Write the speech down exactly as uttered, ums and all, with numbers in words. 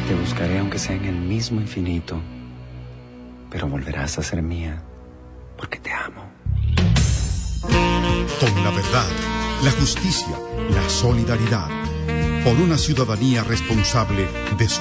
Te buscaré aunque sea en el mismo infinito, pero volverás a ser mía porque te amo. Con la verdad, la justicia, la solidaridad, por una ciudadanía responsable de su